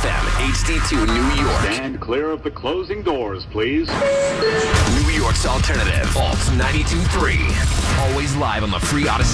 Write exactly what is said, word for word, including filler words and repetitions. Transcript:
F M, H D two New York. Stand clear of the closing doors, please. New York's alternative, Alt ninety-two point three. Always live on the free Odyssey.